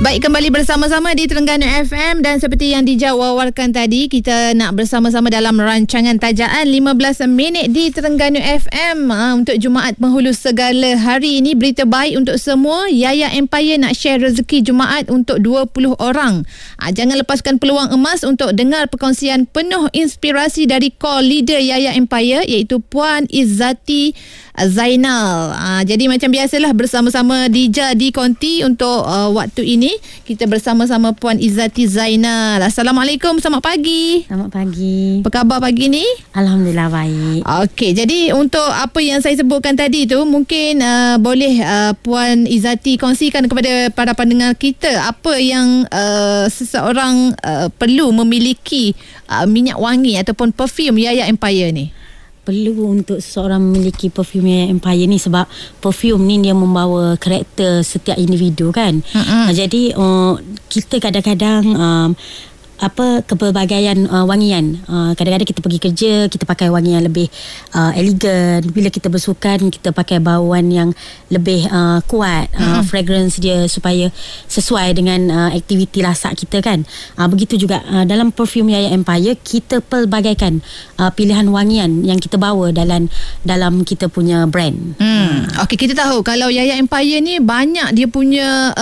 Baik, kembali bersama-sama di Terengganu FM dan seperti yang dijawawarkan tadi, kita nak bersama-sama dalam rancangan tajaan 15 minit di Terengganu FM untuk Jumaat penghulu segala hari ini. Berita baik untuk semua, Yaya Empire nak share rezeki Jumaat untuk 20 orang. Jangan lepaskan peluang emas untuk dengar perkongsian penuh inspirasi dari core leader Yaya Empire, iaitu Puan Izzati Zainal. Jadi macam biasalah, bersama-sama Dija di Konti untuk waktu ini. Kita bersama-sama Puan Izzati Zainal. Assalamualaikum, selamat pagi. Selamat pagi. Apa khabar pagi ni? Alhamdulillah baik. Okey, jadi untuk apa yang saya sebutkan tadi tu, mungkin boleh Puan Izzati kongsikan kepada para pendengar kita apa yang seseorang perlu memiliki minyak wangi ataupun perfume Yaya Empire ni. Perlu untuk seseorang memiliki perfume Yaya Empire ni sebab perfume ni dia membawa karakter setiap individu kan. Jadi kita kadang-kadang kepelbagaian wangian. Kadang-kadang kita pergi kerja, kita pakai wangian lebih elegan. Bila kita bersukan, kita pakai bauan yang lebih kuat, fragrance dia supaya sesuai dengan aktiviti lasak kita kan. Begitu juga dalam perfume Yaya Empire, kita pelbagaikan pilihan wangian yang kita bawa dalam kita punya brand. Okey, kita tahu kalau Yaya Empire ni banyak dia punya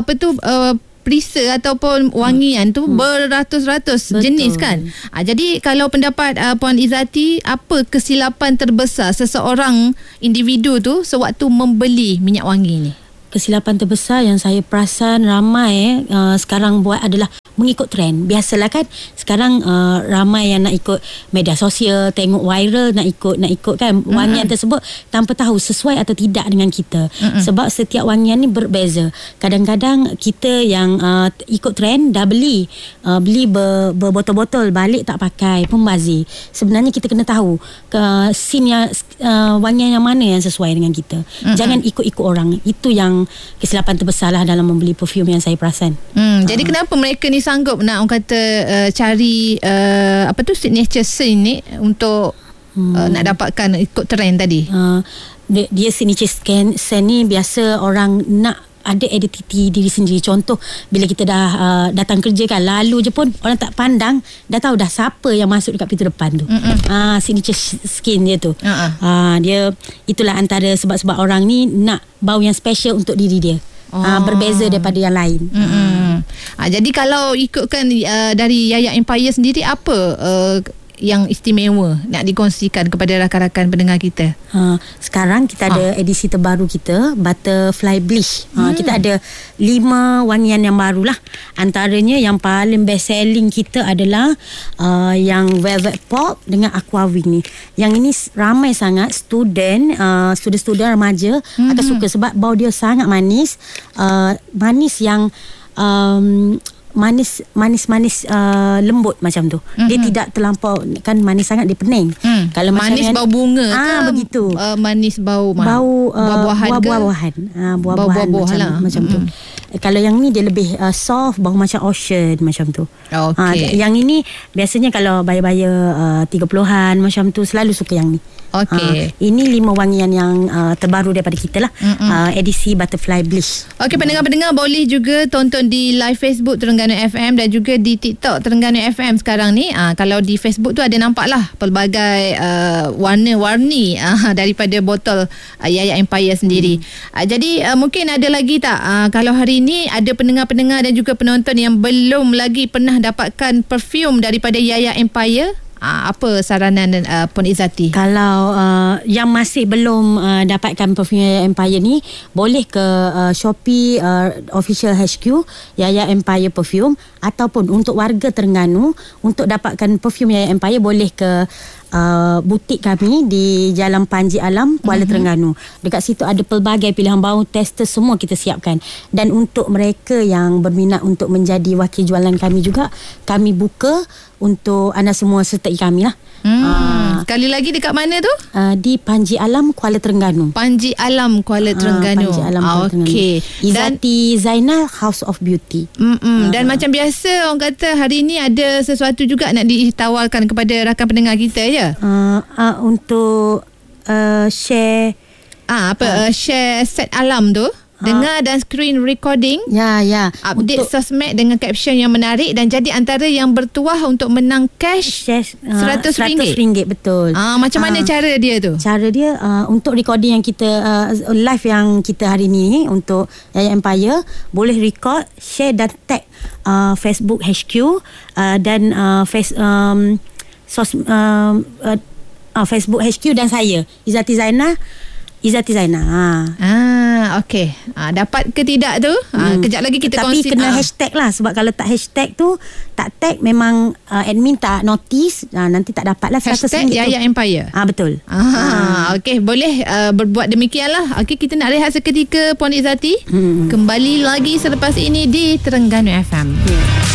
perisa ataupun wangian tu beratus-ratus jenis kan. Jadi kalau pendapat Puan Izzati, apa kesilapan terbesar seseorang individu tu sewaktu membeli minyak wangi ni? Kesilapan terbesar yang saya perasan ramai sekarang buat adalah mengikut trend. Biasalah kan sekarang ramai yang nak ikut media sosial, tengok viral, nak ikut kan wangian tersebut tanpa tahu sesuai atau tidak dengan kita. Sebab setiap wangian ni berbeza. Kadang-kadang kita yang ikut trend dah beli berbotol-botol, balik tak pakai, pembazir. Sebenarnya kita kena tahu scene wangian yang mana yang sesuai dengan kita. Jangan ikut-ikut orang. Itu yang kesilapan terbesar lah dalam membeli perfume yang saya perasan. Jadi kenapa mereka ni sanggup nak orang kata cari signature scent ni untuk nak dapatkan ikut trend tadi? Dia signature scent ni biasa orang nak ada identiti diri sendiri. Contoh, bila kita dah datang kerja kan, lalu je pun orang tak pandang, dah tahu dah siapa yang masuk dekat pintu depan tu. Signature skin dia tu. Dia itulah antara sebab-sebab orang ni nak bau yang special untuk diri dia. Berbeza daripada yang lain. Jadi kalau ikutkan dari Yaya Empire sendiri, apa yang istimewa nak dikongsikan kepada rakan-rakan pendengar kita? Sekarang kita ada edisi terbaru kita, Butterfly Blush. Kita ada 5 wangian yang baru lah. Antaranya yang paling best selling kita adalah yang Velvet Pop dengan Aqua Wing ni. Yang ini ramai sangat student remaja akan suka sebab bau dia sangat manis. Manis yang manis lembut macam tu. Dia tidak terlampau kan manis sangat, dia pening. Kalau manis bau bunga ke begitu. Manis bau buah-buahan. Buah-buahan macam tu. Kalau yang ni dia lebih soft, bau macam ocean macam tu. Yang ini biasanya kalau bayar-bayar 30-an macam tu selalu suka yang ni. Ini 5 wangian yang terbaru daripada kita lah. Edisi Butterfly Blush. Pendengar-pendengar boleh juga tonton di live Facebook Terengganu FM dan juga di TikTok Terengganu FM sekarang ni. Kalau di Facebook tu ada nampak lah pelbagai warna-warni daripada botol Yaya Empire sendiri. Jadi mungkin ada lagi tak, kalau hari ni ada pendengar-pendengar dan juga penonton yang belum lagi pernah dapatkan perfume daripada Yaya Empire, apa saranan Puan Izzati? Kalau yang masih belum dapatkan perfume Yaya Empire ni, boleh ke Shopee official HQ Yaya Empire Perfume, ataupun untuk warga Terengganu untuk dapatkan perfume Yaya Empire boleh ke butik kami di Jalan Panji Alam, Kuala Terengganu. Dekat situ ada pelbagai pilihan bau, tester semua kita siapkan. Dan untuk mereka yang berminat untuk menjadi wakil jualan kami juga, kami buka untuk anda semua sertai kami lah. Sekali lagi dekat mana tu? Di Panji Alam, Kuala Terengganu. Panji Alam, Kuala Terengganu. Panji Alam, Kuala Terengganu. Izzati Zainal, House of Beauty. Dan macam biasa orang kata hari ni ada sesuatu juga nak ditawarkan kepada rakan pendengar kita ya? Untuk share share set alam tu. dengar dan screen recording. Ya. Update sosmed dengan caption yang menarik dan jadi antara yang bertuah untuk menang cash RM100. Betul. Macam mana cara dia tu? Cara dia untuk recording yang kita live yang kita hari ni untuk Yaya Empire, boleh record, share dan tag Facebook HQ dan Facebook HQ dan saya Izzati Zainah. Okey. Dapat ke tidak tu? Kejap lagi kita tapi kena hashtag lah, sebab kalau tak hashtag tu, tak tag, memang admin tak notice, nanti tak dapat lah RM100 hashtag Yaya Empire. Betul. Okey, boleh berbuat demikianlah. Okey, kita nak rehat seketika Puan Izzati. Kembali lagi selepas ini di Terengganu FM.